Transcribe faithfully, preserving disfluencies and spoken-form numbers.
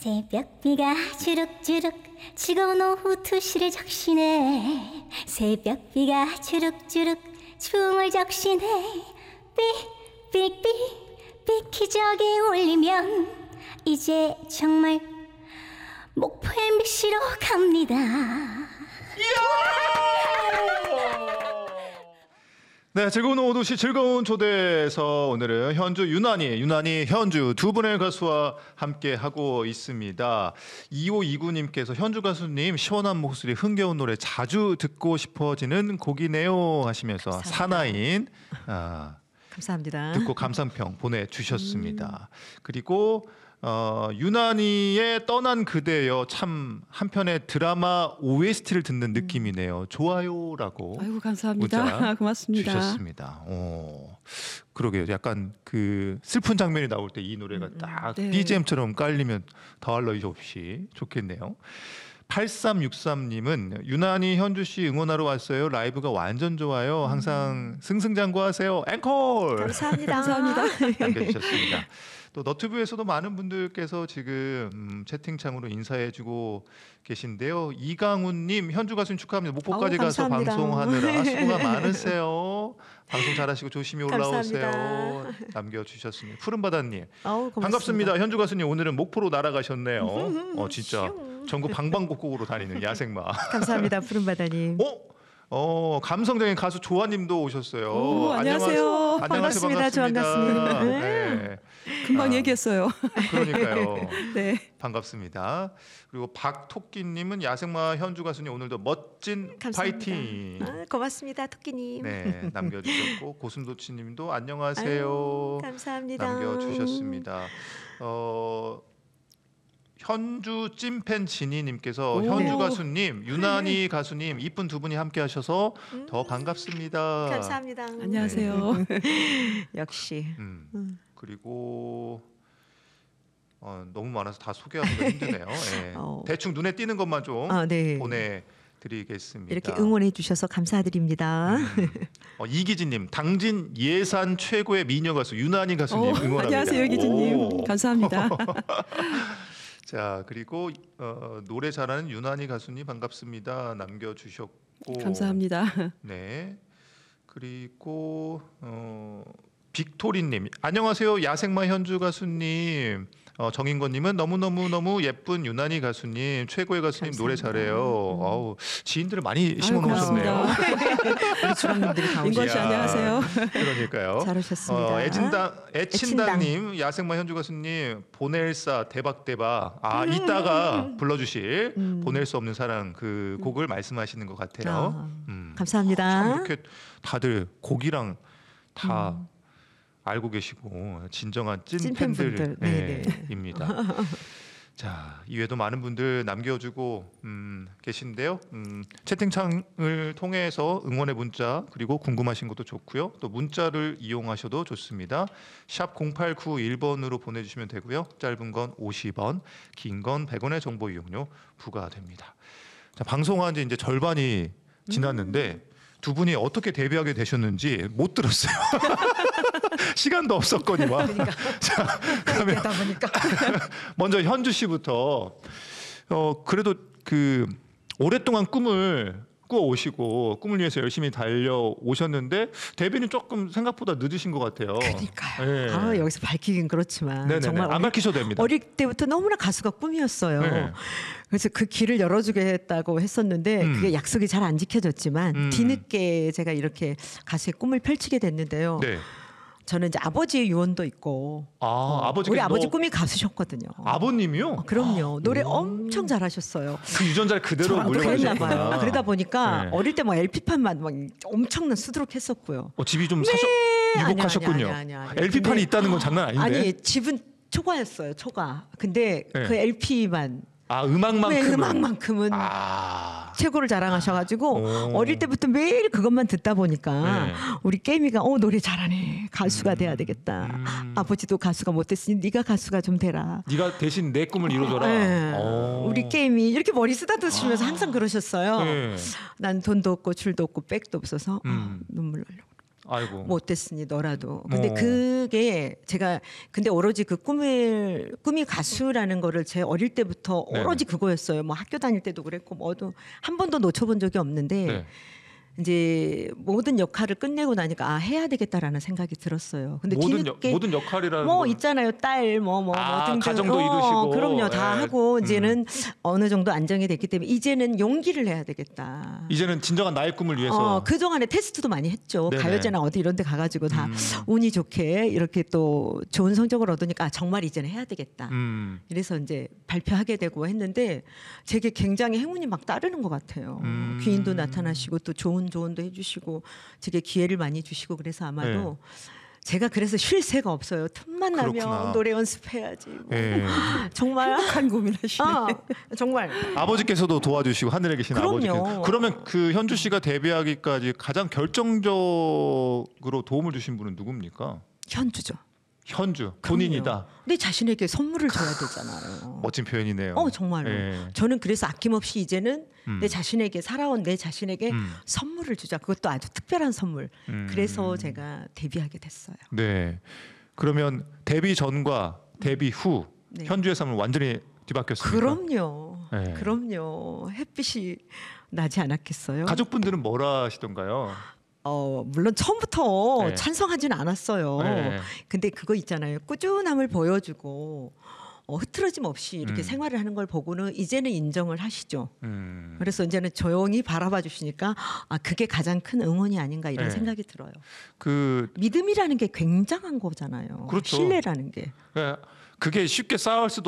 새벽비가 주룩주룩 즐거운 오후 두 시를 적시네. 새벽비가 주룩주룩 춤을 적시네. 삑삑삑 삑기저귀 울리면 이제 정말 목포 엠비씨로 갑니다. 네, 즐거운 오후 두 시 즐거운 초대에서 오늘은 현주 유난히 유난히 현주 두 분의 가수와 함께 하고 있습니다. 이오이구 님께서 현주 가수님 시원한 목소리 흥겨운 노래 자주 듣고 싶어지는 곡이네요 하시면서 감사합니다. 사나인 아, 감사합니다. 듣고 감상평 보내주셨습니다. 음. 그리고 어, 유난히의 떠난 그대여 참 한편의 드라마 오에스티를 듣는 느낌이네요. 좋아요라고. 아이고 감사합니다. 고맙습니다. 주셨습니다. 오, 그러게요. 약간 그 슬픈 장면이 나올 때 이 노래가 음, 딱 네. 비지엠처럼 깔리면 더할 나위 없이 좋겠네요. 팔삼육삼 님은 유난히 현주 씨 응원하러 왔어요. 라이브가 완전 좋아요. 항상 승승장구하세요. 앵콜. 감사합니다. 감사합니다. 남겨주셨습니다. 또 너튜브에서도 많은 분들께서 지금 음, 채팅창으로 인사해주고 계신데요. 이강훈님 현주 가수님 축하합니다. 목포까지 아우, 가서 감사합니다. 방송하느라 수고가 많으세요. 방송 잘하시고 조심히 올라오세요. 감사합니다. 남겨주셨습니다. 푸른바다님 아우, 고맙습니다. 반갑습니다. 현주 가수님 오늘은 목포로 날아가셨네요. 어 진짜 전국 방방곡곡으로 다니는 야생마. 감사합니다. 푸른바다님. 어? 어 감성적인 가수 조아님도 오셨어요. 오, 안녕하세요. 안녕하세요. 반갑습니다. 조한 반갑습니다. 가수님. 네. 금방 아, 얘기했어요. 그러니까요. 네. 반갑습니다. 그리고 박토끼님은 야생마 현주 가수님 오늘도 멋진 감사합니다. 파이팅. 아, 고맙습니다. 토끼님. 네 남겨주셨고 고슴도치님도 안녕하세요. 아유, 감사합니다. 남겨주셨습니다. 어. 현주 찐팬 진희님께서 오. 현주 가수님, 유난히 가수님 이쁜 두 분이 함께하셔서 더 반갑습니다. 감사합니다. 안녕하세요. 역시. 음, 음. 그리고 어, 너무 많아서 다 소개하기가 힘드네요. 예. 어. 대충 눈에 띄는 것만 좀 아, 네. 보내드리겠습니다. 이렇게 응원해 주셔서 감사드립니다. 음. 어, 이기진님, 당진 예산 최고의 미녀 가수 유난히 가수님 어, 응원합니다. 안녕하세요, 이기진님. 오. 감사합니다. 자 그리고 어, 노래 잘하는 유난히 가수님 반갑습니다 남겨주셨고 감사합니다. 네 그리고 어, 빅토리님 안녕하세요 야생마 현주 가수님 어, 정인권님은 너무너무너무 예쁜 유난히 가수님 최고의 가수님 감사합니다. 노래 잘해요. 음. 어우, 지인들을 많이 아유, 심어놓으셨네요. 우리 주방님들이 다 민권 오셨어요. 씨 안녕하세요. 그러니까요. 잘 오셨습니다. 어, 애친당 애친당. 애친당님 야생마 현주 가수님 보낼사 대박 대박. 아 이따가 불러주실 음. 보낼 수 없는 사랑 그 곡을 말씀하시는 것 같아요. 아, 음. 감사합니다. 참 이렇게 다들 곡이랑 다 음. 알고 계시고 진정한 찐 찐팬분들. 팬들입니다. 자 이외에도 많은 분들 남겨주고 음, 계신데요. 음, 채팅창을 통해서 응원의 문자 그리고 궁금하신 것도 좋고요. 또 문자를 이용하셔도 좋습니다. 샵 공팔구일 번으로 보내주시면 되고요. 짧은 건 오십 원, 긴 건 백 원의 정보 이용료 부과됩니다. 자, 방송한 지 이제 절반이 지났는데 음. 두 분이 어떻게 데뷔하게 되셨는지 못 들었어요. 시간도 없었거니와. 그러니까. 자, 그러면 그러다 보니까 먼저 현주 씨부터 어 그래도 그 오랫동안 꿈을 꾸어 오시고 꿈을 위해서 열심히 달려 오셨는데 데뷔는 조금 생각보다 늦으신 것 같아요. 그러니까요. 네. 아, 여기서 밝히긴 그렇지만 네네네. 정말 안 어릴, 밝히셔도 됩니다. 어릴 때부터 너무나 가수가 꿈이었어요. 네. 그래서 그 길을 열어주겠다고 했었는데 음. 그게 약속이 잘 안 지켜졌지만 음. 뒤늦게 제가 이렇게 가수의 꿈을 펼치게 됐는데요. 네. 저는 이제 아버지의 유언도 있고 아 어, 아버지 우리 아버지 꿈이 가수셨거든요. 아버님이요? 어, 그럼요. 노래 엄청 잘하셨어요. 그 유전자를 그대로 저도 그랬나 물려가셨구나. 봐요. 그러다 보니까 네. 어릴 때 뭐 엘피판만 막 엄청난 수두룩했었고요. 어, 집이 좀 사셔 유복하셨군요. 아니, 아니, 아니, 아니, 아니. 엘피판이 근데- 있다는 건 장난 아닌데. 아니 집은 초과였어요. 초과. 근데 네. 그 엘피만 아 음악만큼 왜 음악만큼은 아 최고를 자랑하셔가지고 오. 어릴 때부터 매일 그것만 듣다 보니까 네. 우리 깨미가 어 노래 잘하네 가수가 음. 돼야 되겠다. 음. 아버지도 가수가 못됐으니 네가 가수가 좀 되라. 네가 대신 내 꿈을 이루어줘라. 네. 오. 우리 게임이 이렇게 머리 쓰다듬으시면서 항상 그러셨어요. 네. 난 돈도 없고 줄도 없고 백도 없어서 음. 아, 눈물 나려고. 아이고. 못 됐으니 너라도. 근데 어. 그게 제가 근데 오로지 그 꿈을 꿈이 가수라는 거를 제 어릴 때부터 네네. 오로지 그거였어요. 뭐 학교 다닐 때도 그랬고 뭐도 한 번도 놓쳐본 적이 없는데 네. 이제 모든 역할을 끝내고 나니까 아 해야 되겠다라는 생각이 들었어요. 근데 모든 뒤늦게 여, 모든 역할이라는 뭐 건 있잖아요. 딸 뭐 뭐 뭐 아, 등등. 가정도 어, 이루시고. 그럼요. 다 예. 하고 이제는 어느 정도 안정이 됐기 때문에 이제는 용기를 내야 되겠다. 이제는 진정한 나의 꿈을 위해서. 어, 그동안에 테스트도 많이 했죠. 네네. 가요제나 어디 이런 데 가가지고 다 음. 운이 좋게 이렇게 또 좋은 성적을 얻으니까 아, 정말 이제는 해야 되겠다. 음. 이래서 이제 발표하게 되고 했는데 제게 굉장히 행운이 막 따르는 것 같아요. 음. 귀인도 나타나시고 또 좋은 조언도 해주시고 제게 기회를 많이 주시고 그래서 아마도 제가 그래서 쉴 새가 없어요. 틈만 나면 네. 그렇구나. 노래 연습해야지. 뭐. 예. 정말 한 고민하시네. 어, 정말 아버지께서도 도와주시고 하늘에 계신 그럼요. 아버지께서. 그러면 그 현주 씨가 데뷔하기까지 가장 결정적으로 도움을 주신 분은 누굽니까? 현주죠. 현주 본인이다. 그럼요. 내 자신에게 선물을 줘야 되잖아요. 멋진 표현이네요. 어 정말로. 예. 저는 그래서 아낌없이 이제는 음. 내 자신에게 살아온 내 자신에게 음. 선물을 주자. 그것도 아주 특별한 선물. 음. 그래서 제가 데뷔하게 됐어요. 네. 그러면 데뷔 전과 데뷔 후 네. 현주의 삶은 완전히 뒤바뀌었습니까? 그럼요. 네. 그럼요. 햇빛이 나지 않았겠어요? 가족분들은 뭐라 하시던가요? 어, 물론 처음부터 네. 찬성하지는 않았어요. 네. 근데 그거 있잖아요. 꾸준함을 보여주고 어, 흐트러짐 없이 이렇게 음. 생활을 하는 걸 보고는 이제는 인정을 하시죠. 음. 그래서 이제는 조용히 바라봐 주시니까 아 그게 가장 큰 응원이 아닌가 이런 네. 생각이 들어요. 그 믿음이라는 게 굉장한 거잖아요. 그렇죠. 신뢰라는 게. 그게 쉽게 쌓을 수도